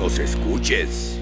nos escuches.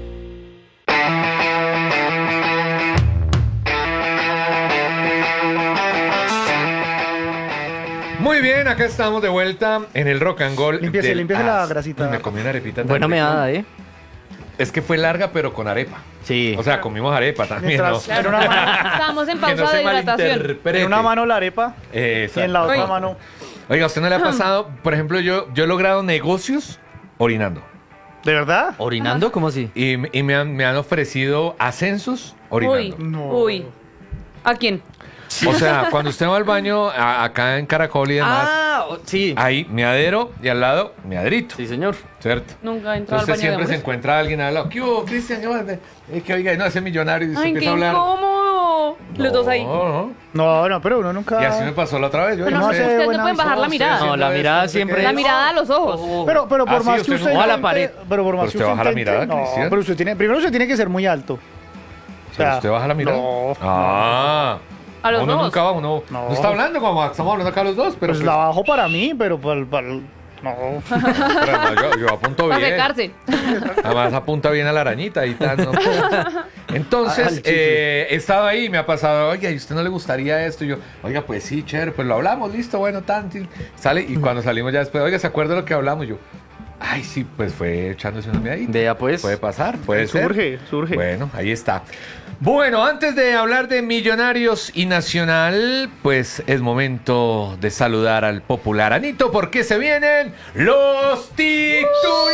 Muy bien, acá estamos de vuelta en el Rock and Roll. Límpiese la grasita. Me comí una arepita. Buena meada, ¿eh? Es que fue larga, pero con arepa. Sí. O sea, comimos arepa también, Mientras- ¿no? en una mano, Estamos en Que no pausa se de hidratación. malinterprete. en una mano la arepa y en la otra Uy. mano. Oiga, ¿a usted no le ha pasado? Por ejemplo, yo he logrado negocios orinando. ¿De verdad? ¿Orinando? ¿Cómo así? Y me han ofrecido ascensos orinando. Uy, No. uy. ¿A quién? O sea, cuando usted va al baño acá en Caracol y demás, Sí. hay meadero y al lado meaderito, Sí, señor. ¿cierto? Nunca he entrado al Entonces baño de siempre se hombres. encuentra alguien al lado. ¿Qué hubo, Cristian? ¿Qué más? Que oiga, no, ese millonario y se Ay, qué empieza a hablar. incómodo. Los dos ahí. No. No, pero uno nunca. Y así me pasó la otra vez. Yo Pero no no sé. sé, ustedes no buena pueden bajar la visión, mirada. No, la mirada siempre La es- mirada a los ojos. Pero por Ah, sí, más usted que usted. no- O a la intente- pared. Pero por más Pero que usted baja la intente- mirada, No, Cristian. pero primero usted tiene que ser muy alto. O Pero sea, usted baja la mirada. No. Ah. A los uno dos. nunca va, uno No. no está hablando como estamos hablando acá los dos, pero Pues pues, la bajo para mí, pero no. pero además yo apunto Para bien. secarse. Además apunta bien a la arañita y tal. ¿no? Entonces, Al chicle. he estado ahí, me ha pasado, oiga, ¿y a usted no le gustaría esto? Y yo, oiga, pues sí, chévere, pues lo hablamos, listo, bueno, tan, sale. Y cuando salimos ya después, oiga, ¿se acuerda de lo que hablamos? Y yo, ay, sí, pues fue echándose una miadita. Vea, pues. Puede pasar, puede ser. Surge. Bueno, ahí está. Bueno, antes de hablar de Millonarios y Nacional, pues es momento de saludar al popular Anito porque se vienen los titulares.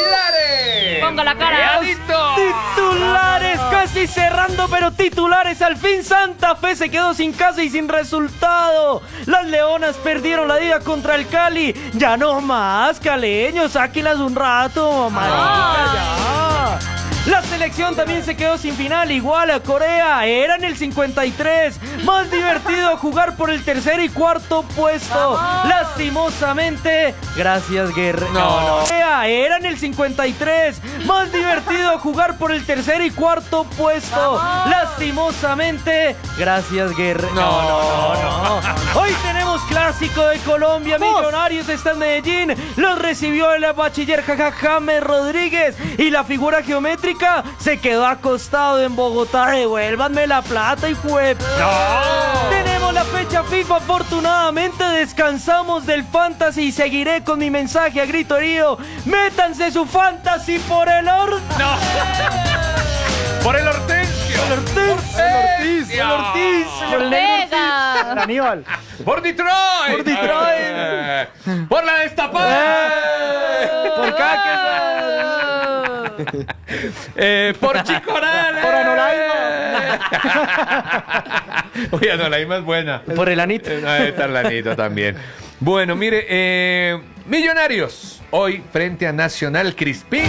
Ponga la cara. Anito. Titulares, casi cerrando, pero titulares. Al fin Santa Fe se quedó sin casa y sin resultado. Las Leonas perdieron la ida contra el Cali. Ya no más, caleños, sáquenlas un rato, marica, ya. La selección también se quedó sin final, igual a Corea. Era en el 53. Más divertido jugar por el tercer y cuarto puesto. Lastimosamente, gracias Guerrero. No. Corea, era en el 53. Más divertido jugar por el tercer y cuarto puesto. Lastimosamente, gracias Guerrero. No. Hoy tenemos clásico de Colombia. Millonarios está en Medellín. Los recibió el bachiller James Rodríguez. Y la figura geométrica se quedó acostado en Bogotá. Devuélvanme la plata y fue. Tenemos la fecha FIFA. Afortunadamente descansamos del fantasy y seguiré con mi mensaje a grito herido. Métanse su fantasy por el orden. Por el Hortensio. El Ortiz. Por el negro Pega. Aníbal. Por Detroit. Por Detroit. Por la destapada. Por Caca. Por Chicorales. Por Anolaima. Oye, Anolaima es buena. Por el Anito. Tarlanito también. Bueno, mire, Millonarios hoy frente a Nacional Crispín.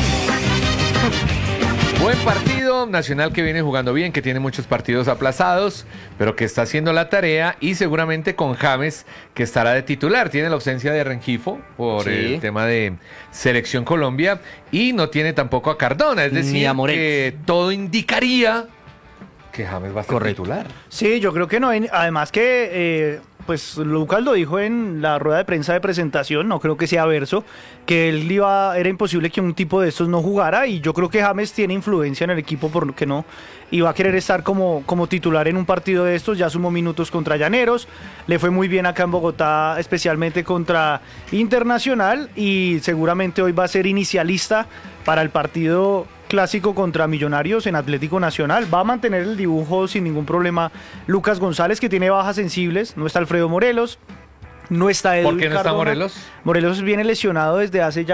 Buen partido, Nacional que viene jugando bien, que tiene muchos partidos aplazados, pero que está haciendo la tarea y seguramente con James que estará de titular. Tiene la ausencia de Rengifo por Sí. el tema de Selección Colombia y no tiene tampoco a Cardona, es Ni decir, a Morelos. que todo indicaría que James va a ser Correcto. titular. Sí, yo creo que no. Además que, pues Lucas lo dijo en la rueda de prensa de presentación, no creo que sea verso, que era imposible que un tipo de estos no jugara y yo creo que James tiene influencia en el equipo por lo que no iba a querer estar como titular en un partido de estos. Ya sumó minutos contra Llaneros, le fue muy bien acá en Bogotá, especialmente contra Internacional y seguramente hoy va a ser inicialista para el partido clásico contra Millonarios en Atlético Nacional. Va a mantener el dibujo sin ningún problema Lucas González, que tiene bajas sensibles. No está Alfredo Morelos, no está Edwin ¿Por qué no está Cardona. Morelos? Morelos viene lesionado desde hace ya